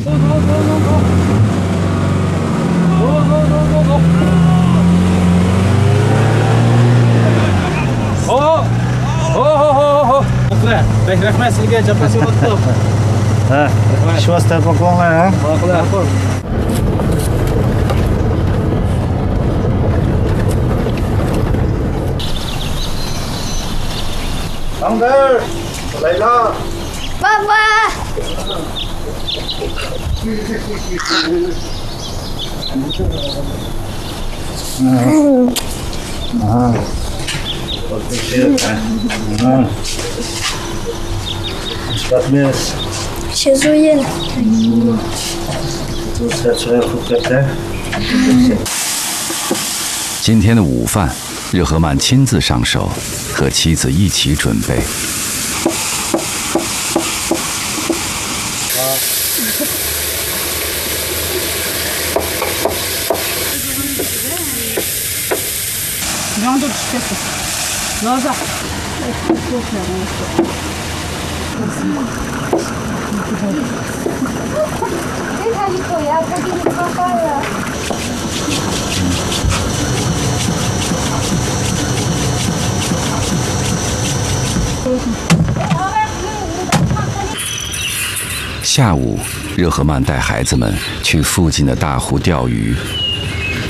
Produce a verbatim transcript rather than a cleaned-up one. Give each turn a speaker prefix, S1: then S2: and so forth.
S1: 走走走走走，走走走走走。好，好，好，好，好。Okej, räkna med sig lite, jag ska ta upp.
S2: Ha, šoste poklone, ha?
S1: Okej.
S2: Anger, 来啦！
S3: 爸爸。
S2: 嗯，啊，我这些，嗯，wat mis？
S3: 写作业呢。
S2: 嗯，都写出来不对的。
S4: 今天的午饭，日和曼亲自上手，和妻子一起准备。
S5: 然后就吃死，老子。
S3: 你看你口呀，快给你做饭了。
S4: 下午，热和曼带孩子们去附近的大湖钓鱼。